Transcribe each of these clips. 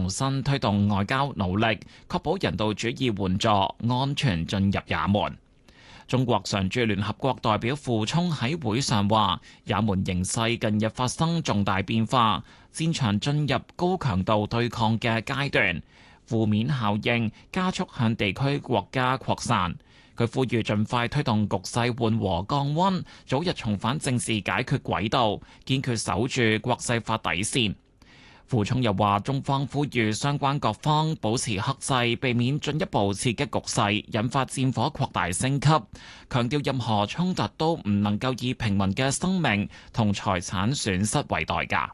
重新推動外交努力，確保人道主義援助安全進入也門。中國常駐聯合國代表傅聰喺會上話，也門形勢近日發生重大變化，戰場進入高強度對抗嘅階段，負面效應加速向地區國家擴散。佢呼籲盡快推動局勢緩和降溫，早日重返政治解決軌道，堅決守住國際法底線。傅聰又話，中方呼籲相關各方保持克制，避免進一步刺激局勢，引發戰火擴大升級。強調任何衝突都唔能夠以平民嘅生命同財產損失為代價。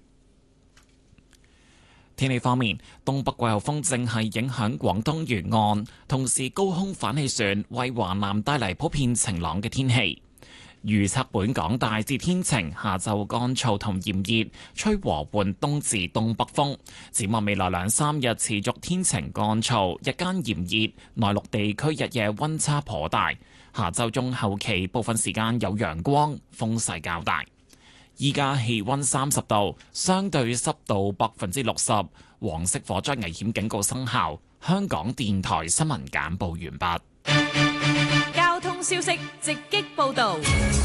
天氣方面，東北季候風正係影響廣東沿岸，同時高空反氣旋為華南帶嚟普遍晴朗嘅天氣。預測本港大致天晴，下晝乾燥同炎熱，吹和緩東至東北風。展望未來2-3日持續天晴乾燥，日間炎熱，內陸地區日夜溫差頗大。下週中後期部分時間有陽光，風勢較大。依家氣溫30度，相對濕度60%，黃色火災危險警告生效。香港電台新聞簡報完畢。 交通消息直擊報道。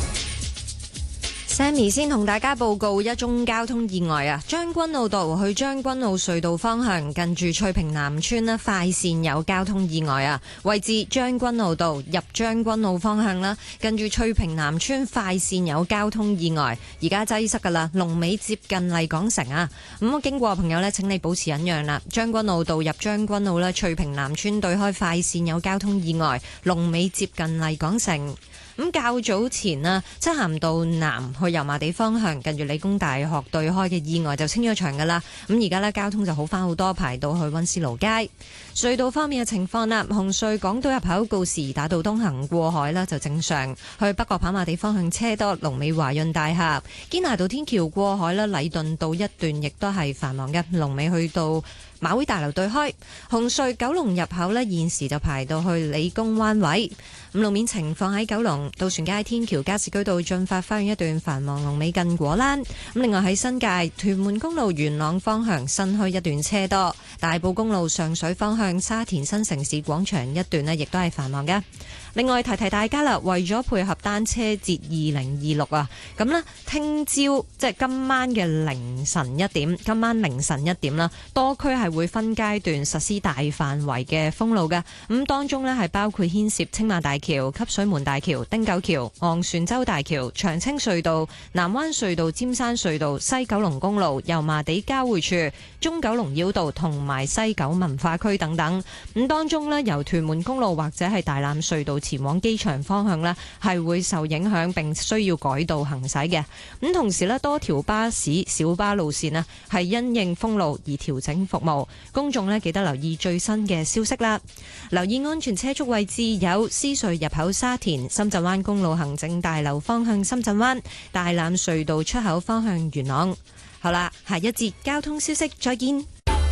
Sammy 先同大家報告一宗交通意外啊！將軍澳道去將軍澳隧道方向，近住翠屏南村咧快線有交通意外啊！位置將軍澳道入將軍澳方向啦，近住翠屏南村快線有交通意外，而家擠塞噶啦，龍尾接近麗港城啊！咁經過嘅朋友咧，請你保持忍讓啦。將軍澳道入將軍澳咧，翠屏南村對開快線有交通意外，龍尾接近麗港城。咁較早前啊，漆咸道南去油麻地方向，近住理工大學對開嘅意外就清咗場噶啦。咁而家呢，交通就好翻好多，排到去溫思勞街。隧道方面嘅情況啦，紅隧港島入口告士打道東行過海啦就正常，去北角跑馬地方向車多，龍尾華潤大廈。堅拿道天橋過海啦，禮頓道一段亦都係繁忙嘅，龍尾去到馬會大樓對開。紅隧九龍入口呢，現時就排到去理工灣位。路面情況喺九龍渡船街天橋加士居道駿發花園一段繁忙，龍尾近果欄。另外喺新界屯門公路元朗方向新墟一段車多，大埔公路上水方向沙田新城市廣場一段呢亦都係繁忙嘅。另外提提大家啦，為咗配合單車節2026啊，咁呢聽朝即係今晚凌晨一點啦，多區係會分階段實施大範圍嘅封路嘅。咁當中呢係包括牽涉青馬大橋、汲水門大橋、汀九橋、昂船洲大橋、長青隧道、南灣隧道、尖山隧道、西九龍公路、油麻地交匯處、中九龍繞道同埋西九文化區等等。咁當中呢，由屯門公路或者係大欖隧道前往機場方向呢，係會受影響並需要改道行駛嘅。咁同時呢，多條巴士、小巴路線呢係因應封路而調整服務，公眾呢記得留意最新嘅消息啦。留意安全車速位置有獅隧入口沙田、深圳灣公路行政大樓方向深圳灣、大欖隧道出口方向元朗。好啦，下一節交通消息再見。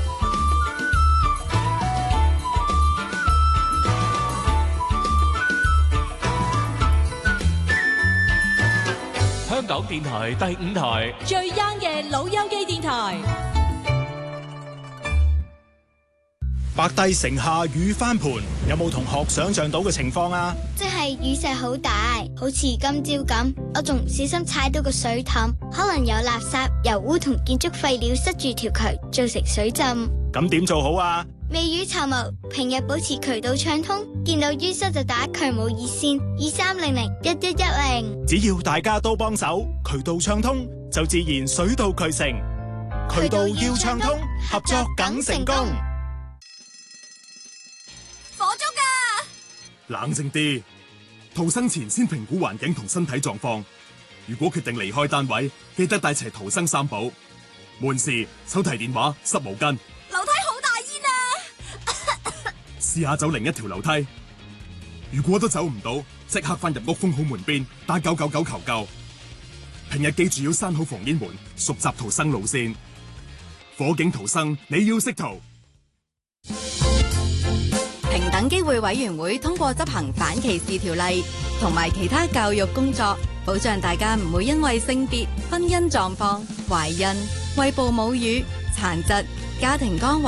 香港電台第5台最 young 嘅老友記電台。 白帝城下雨翻盤，有冇同學想象到嘅情況啊？ 即係雨勢好大，好似今朝咁，我仲唔小心踩到個水凼，可能有垃圾、油污同建築廢料塞住條渠，造成水浸。 咁點做好啊？ 未雨綢繆，平日保持渠道暢通，見到淤塞就打渠務熱線23001110。 只要大家都幫手，渠道暢通就自然水到渠成。渠道要暢通，合作梗成功。 火燭啊！ 冷靜啲，逃生前先評估環境同身體狀況。如果決定離開單位，記得帶齊逃生3寶：門匙、手提電話、濕毛巾。 樓梯好大煙啊！ 試下走另一條樓梯。如果都走唔到，即刻翻入屋封好門邊，打999求救。平日記住要閂好防煙門，熟習逃生路線。火警逃生，你要識逃。 平等機會委員會通過執行反歧視條例同埋其他教育工作，保障大家唔會因為性別、婚姻狀況、懷孕、餵哺母乳、殘疾、家庭崗位